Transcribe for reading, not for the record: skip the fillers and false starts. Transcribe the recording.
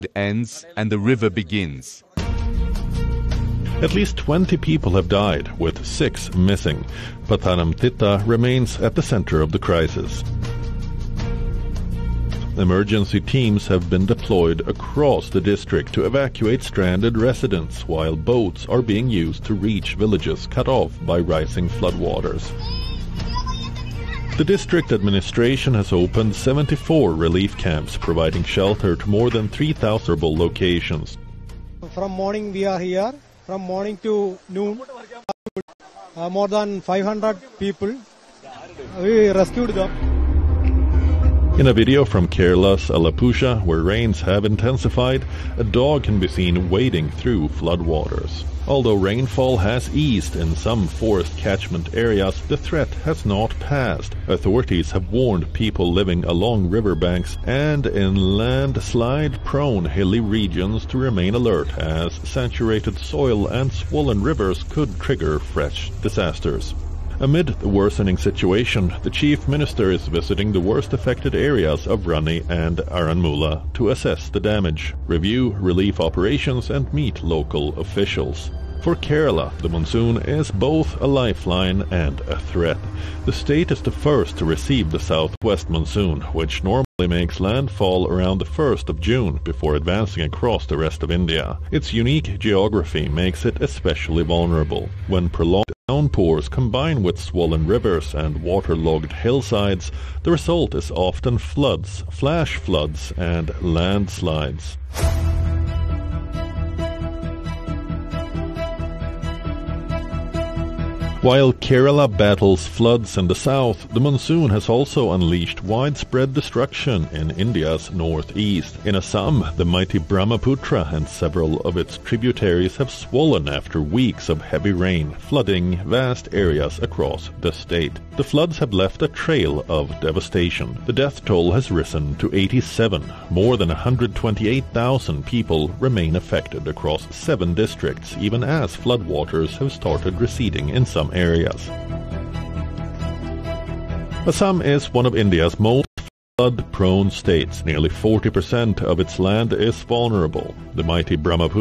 ends and the river begins. At least 20 people have died, with 6 missing. Pathanamthitta remains at the center of the crisis. Emergency teams have been deployed across the district to evacuate stranded residents, while boats are being used to reach villages cut off by rising floodwaters. The district administration has opened 74 relief camps, providing shelter to more than 3,000 locations. From morning we are here, from morning to noon, more than 500 people. We rescued them. In a video from Kerala's Alappuzha, where rains have intensified, a dog can be seen wading through floodwaters. Although rainfall has eased in some forest catchment areas, the threat has not passed. Authorities have warned people living along riverbanks and in landslide-prone hilly regions to remain alert, as saturated soil and swollen rivers could trigger fresh disasters. Amid the worsening situation, the Chief Minister is visiting the worst-affected areas of Rani and Aranmula to assess the damage, review relief operations and meet local officials. For Kerala, the monsoon is both a lifeline and a threat. The state is the first to receive the southwest monsoon, which normally makes landfall around the 1st of June before advancing across the rest of India. Its unique geography makes it especially vulnerable. When prolonged downpours combine with swollen rivers and waterlogged hillsides, the result is often floods, flash floods, and landslides. While Kerala battles floods in the south, the monsoon has also unleashed widespread destruction in India's northeast. In Assam, the mighty Brahmaputra and several of its tributaries have swollen after weeks of heavy rain, flooding vast areas across the state. The floods have left a trail of devastation. The death toll has risen to 87. More than 128,000 people remain affected across 7 districts, even as floodwaters have started receding in some areas. Assam is one of India's most flood-prone states. Nearly 40% of its land is vulnerable. The mighty Brahmaputra